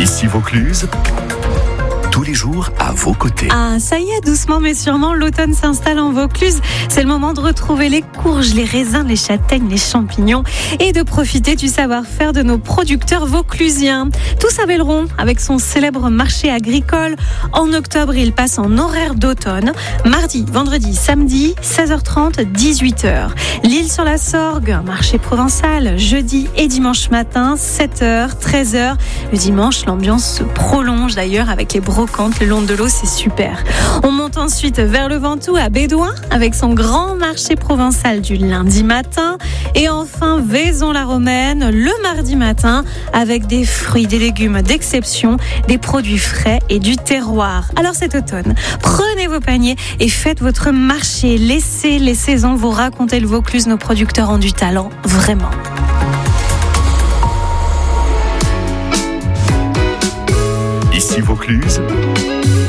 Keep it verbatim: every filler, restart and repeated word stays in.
Ici Vaucluse, tous les jours à vos côtés. Ah, ça y est, doucement mais sûrement, l'automne s'installe en Vaucluse. C'est le moment de retrouver les courges, les raisins, les châtaignes, les champignons et de profiter du savoir-faire de nos producteurs vauclusiens. Tous à Velleron, avec son célèbre marché agricole. En octobre, il passe en horaire d'automne. Mardi, vendredi, samedi, seize heures trente, dix-huit heures. L'île sur la Sorgue, marché provençal, jeudi et dimanche matin, sept heures, treize heures. Le dimanche, l'ambiance se prolonge d'ailleurs avec les brocantes le long de l'eau, c'est super. On monte ensuite vers le Ventoux à Bédouin avec son grand marché provençal du lundi matin. Et enfin, Vaison-la-Romaine le mardi matin avec des fruits, des légumes d'exception, des produits frais et du terroir. Alors cet automne, prenez vos paniers et faites votre marché. Laissez les saisons vous raconter le Vaucluse. Nos producteurs ont du talent, vraiment. Ici Vaucluse,